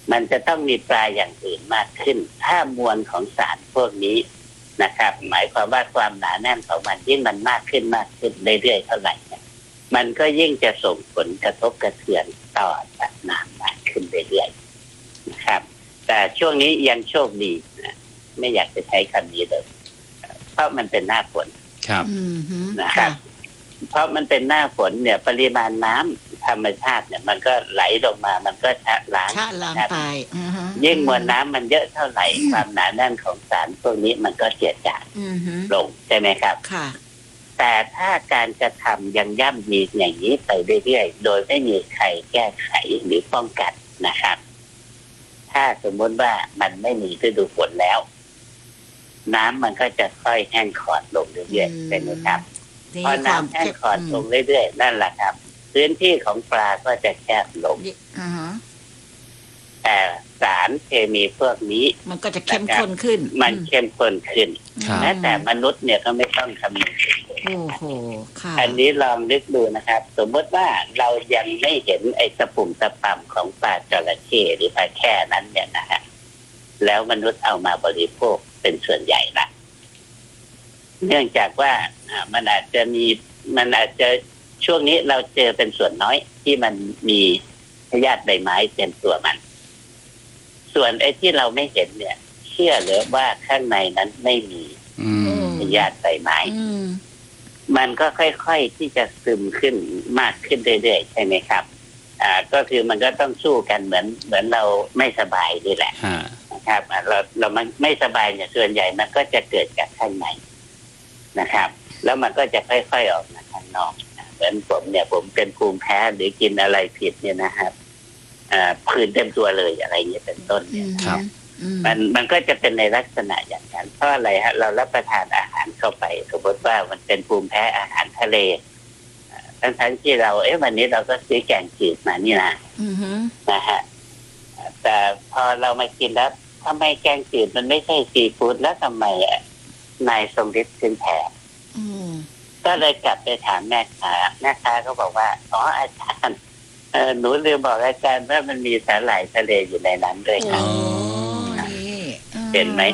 มันจะต้องมีปลาอย่างอื่นมากขึ้นถ้ามวลของสารพวกนี้นะครับหมายความว่าความหนาแน่นของมันยิ่งมันมากขึ้นเรื่อยๆเท่าไหร่เนี่ยมันก็ยิ่งจะส่งผลกระทบกระเทือนต่อสัตว์น้ำมากขึ้นเรื่อยๆนะครับแต่ช่วงนี้ยังโชคดีนะไม่อยากจะใช้คำนี้เลยเพราะมันเป็นหน้าฝนครับนะครับเพราะมันเป็นหน้าฝนเนี่ยปริมาณน้ำธรรมชาติเนี่ยมันก็ไหลลงมามันก็ชะล้างไปยิ่งมวลน้ำมันเยอะเท่าไหร่ความหนาแน่นของสารพวกนี้มันก็เจือจางลงใช่ไหมครับค่ะแต่ถ้าการกระทำยังย่ำยีอย่างนี้ไปเรื่อยๆโดยไม่มีใครแก้ไขหรือป้องกันนะครับถ้าสมมติว่ามันไม่มีฤดูฝนแล้วน้ำมันก็จะค่อยแห้งขอดลงเรื่อยๆใช่ไหมครับพอน้ำแห้งขอดลงเรื่อยๆนั่นแหละครับพื้นที่ของปลาก็จะแคบลงแต่สารเคมีพวกนี้มันก็จะเข้มข้นขึ้นมันเข้มข้นขึ้นแม้แต่มนุษย์เนี่ยก็ไม่ต้องคำนึงถึงโอ้โหค่ะอันนี้ลองนึกดูนะครับสมมติว่าเรายังไม่เห็นไอ้ตะปุ่มตะป่ำของปลาจระเข้หรือปลาแค่นั้นเนี่ยนะฮะแล้วมนุษย์เอามาบริโภคเป็นส่วนใหญ่ละเนื่องจากว่ามันอาจจะช่วงนี้เราเจอเป็นส่วนน้อยที่มันมีพยาธิใบไม้เต็มตัวมันส่วนไอ้ที่เราไม่เห็นเนี่ยเชื่อหรือว่าข้างในนั้นไม่มีพยาธิใบไม้มันก็ค่อยๆที่จะซึมขึ้นมากขึ้นเรื่อยๆใช่ไหมครับก็คือมันก็ต้องสู้กันเหมือนเราไม่สบายนี่แหละนะครับเราไม่สบายเนี่ยส่วนใหญ่มันก็จะเกิดจากข้างในนะครับแล้วมันก็จะค่อยๆออกมาข้างนอกเหมือนผมเนี่ยผมเป็นภูมิแพ้หรือกินอะไรผิดเนี่ยนะครับผื่นเต็มตัวเลยอะไรอย่างเงี้ยเป็นต้นเนี่ยครับมันก็จะเป็นในลักษณะอย่างนั้นเพราะอะไรฮะเรารับประทานอาหารเข้าไปสมมติว่ามันเป็นภูมิแพ้อาหารทะเลทั้งที่เราวันนี้เราก็ซื้อแกงจืดมานี่นะฮะแต่พอเรามากินแล้วทำไมแกงจืดมันไม่ใช่ซีฟู้ดแล้วทำไมนายทรงฤทธิ์ขึ้นแผลก็เลยกลับไปถามแม่ค้าเขาบอกว่าอ๋ออาจารย์หนูลืมบอกอาจารย์ว่ามันมีสาหร่ายทะเลอยู่ในนั้นด้วยครับเห็นไหม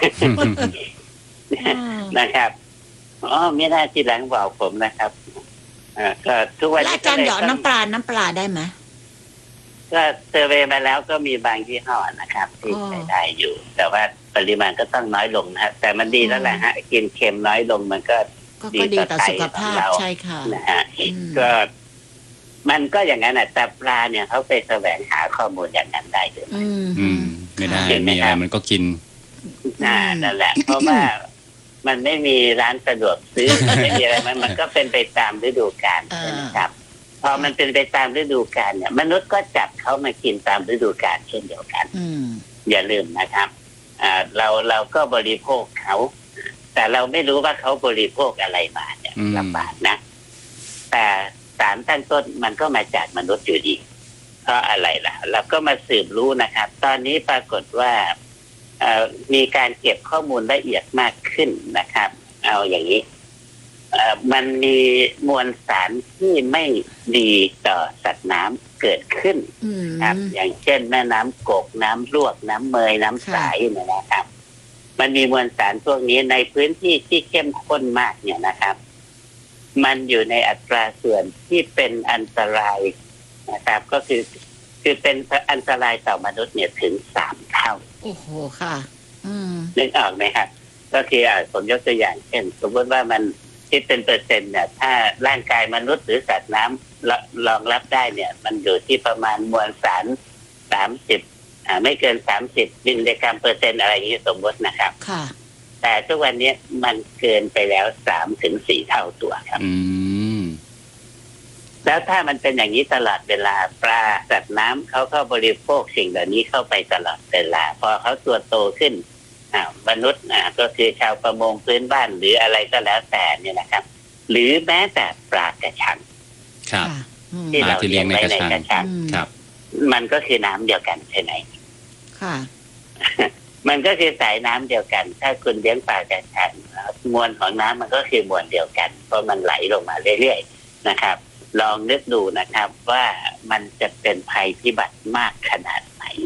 นะครับอ๋อไม่น่าทีหลังบอกผมนะครับก็ทุกวันนี้อาจารย์หยอดน้ำปลาได้ไหมก็เซอร์เวย์มาแล้วก็มีบางยี่ห้อนะครับที่ใช้ได้อยู่แต่ว่าปริมาณก็ต้องน้อยลงนะแต่มันดีแล้วแหละฮะกินเค็มน้อยลงมันก็ดีต่อสุขภาพใช่ค่ะนะฮะก็มันก็อย่างนั้นแต่ปลาเนี่ยเขาไปแสวงหาข้อมูลอย่างนั้นได้หรือไม่ไม่ได้มีอะไรมันก็กินนั่นแหละเพราะว่ามันไม่มีร้านสะดวกซื้อไม่มีอะไรมันก็เป็นไปตามฤดูกาลนะครับพอมันเป็นไปตามฤดูกาลเนี่ยมนุษย์ก็จับเขามากินตามฤดูกาลเช่นเดียวกันอย่าลืมนะครับเราก็บริโภคเขาแต่เราไม่รู้ว่าเขาบริโภคอะไรมาเนี่ยลำบากนะแต่สารตั้งต้นมันก็มาจากมนุษย์อยู่ดีเพราะอะไรล่ะเราก็มาสืบรู้นะครับตอนนี้ปรากฏว่ามีการเก็บข้อมูลละเอียดมากขึ้นนะครับเอาอย่างนี้มันมีมวลสารที่ไม่ดีต่อสัตว์น้ำเกิดขึ้นครับอย่างเช่นแม่น้ำกกน้ำลวกน้ำเมยน้ำใสนะครับมันมีมวลสารพวกนี้ในพื้นที่ที่เข้มข้นมากเนี่ยนะครับมันอยู่ในอัตราส่วนที่เป็นอันตรายนะครับก็คือเป็นอันตรายต่อมนุษย์เนี่ยถึง3 เท่าโอ้โหค่ะนึกออกไหมครับก็คือผมยกตัวอย่างเช่นสมมติว่ามันคิดเป็นเปอร์เซ็นต์เนี่ยถ้าร่างกายมนุษย์หรือสัตว์น้ำรองรับได้เนี่ยมันอยู่ที่ประมาณมวลสาร30ไม่เกิน30มิลลิกรัมเปอร์เซ็นต์อะไรอย่างนี้สมมตินะครับค่ะแต่ทุกวันนี้มันเกินไปแล้ว3 ถึง 4 เท่าตัวครับแล้วถ้ามันเป็นอย่างนี้ตลอดเวลาปลาสัตว์น้ำเขาก็บริโภคสิ่งเหล่านี้เข้าไปตลอดเวลาพอเขาตัวโตขึ้นมนุษย์ก็คือชาวประมงพื้นบ้านหรืออะไรก็แล้วแต่เนี่ยนะครับหรือแม้แต่ปลากระชังที่เราเลี้ยงไว้ในกระชังมันก็คือน้ำเดียวกันใช่ไหมค่ะมันก็คือสายน้ำเดียวกันถ้าคุณเลี้ยงปลากระชังมวลของน้ำมันก็คือมวลเดียวกันเพราะมันไหลลงมาเรื่อยๆนะครับลองนึกดูนะครับว่ามันจะเป็นภัยพิบัติมากขนาด